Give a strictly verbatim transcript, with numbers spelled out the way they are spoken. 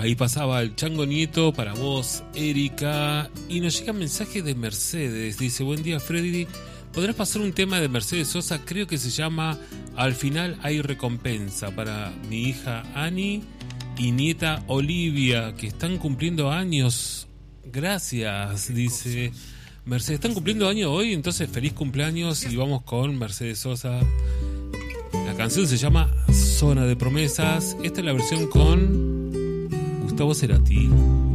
Ahí pasaba el Chango Nieto para vos, Erika. Y nos llega un mensaje de Mercedes. Dice, buen día, Freddy. ¿Podrás pasar un tema de Mercedes Sosa? Creo que se llama Al final hay recompensa, para mi hija Ani y nieta Olivia, que están cumpliendo años. Gracias, dice Mercedes. ¿Están cumpliendo años hoy? Entonces, feliz cumpleaños. Y vamos con Mercedes Sosa. La canción se llama Zona de Promesas. Esta es la versión con Gustavo Cerati.